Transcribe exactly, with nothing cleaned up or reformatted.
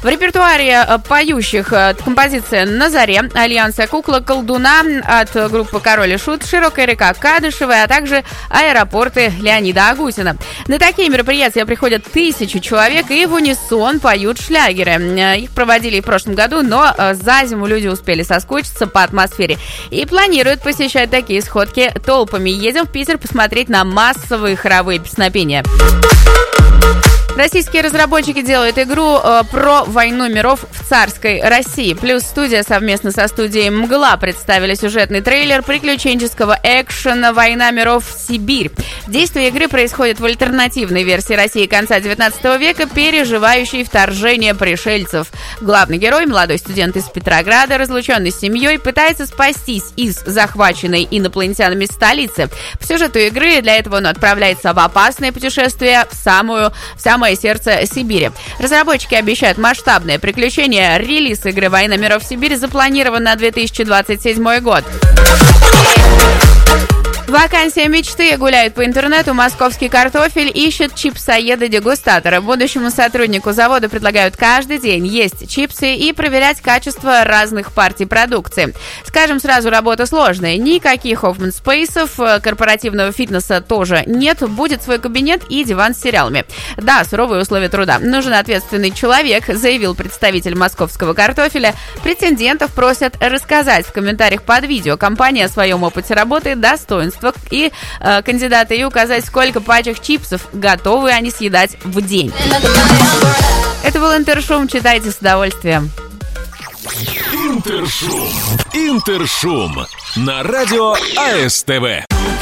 В репертуаре поющих композиция «На заре», «Альянса кукла колдуна» от группы «Король и Шут», «Широкая река» Кадышевой, а также «Аэропорты» Леонида Агутина. На такие мероприятия приходят тысячи человек и в унисон поют шлягеры. Их проводили и в прошлом году, но за зиму люди успели соскучиться по атмосфере и планируют посещать такие сходки толпами. Едем в Питер посмотреть на массовые хоровые песнопения. Российские разработчики делают игру э, про войну миров в царской России. Плюс студия совместно со студией «Мгла» представили сюжетный трейлер приключенческого экшена «Война миров. Сибирь». Действие игры происходит в альтернативной версии России конца девятнадцатого века, переживающей вторжение пришельцев. Главный герой, молодой студент из Петрограда, разлученный с семьей, пытается спастись из захваченной инопланетянами столицы. По сюжету игры для этого он отправляется в опасное путешествие в самую, в самую сердце Сибири. Разработчики обещают масштабное приключение. Релиз игры «Война миров. Сибирь» запланирован на две тысячи двадцать седьмой год. Вакансия мечты гуляет по интернету. Московский картофель ищет чипсоеда-дегустатора. Будущему сотруднику завода предлагают каждый день есть чипсы и проверять качество разных партий продукции. Скажем сразу, работа сложная. Никаких оффман-спейсов, корпоративного фитнеса тоже нет. Будет свой кабинет и диван с сериалами. Да, суровые условия труда. Нужен ответственный человек, заявил представитель московского картофеля. Претендентов просят рассказать в комментариях под видео компании о своем опыте работы, достоинствах и э, кандидаты, и указать, сколько пачек чипсов готовы они съедать в день. Это был Интершум, читайте с удовольствием. Интершум. Интершум на радио АСТВ.